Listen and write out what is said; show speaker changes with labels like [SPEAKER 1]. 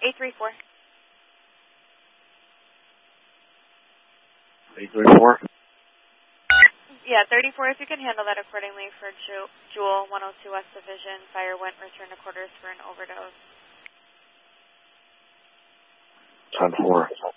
[SPEAKER 1] 834.
[SPEAKER 2] 834?
[SPEAKER 1] Yeah, 34, if you can handle that accordingly for Jewel, 102 West Division. Fire went, return to quarters for an overdose.
[SPEAKER 2] 10-4.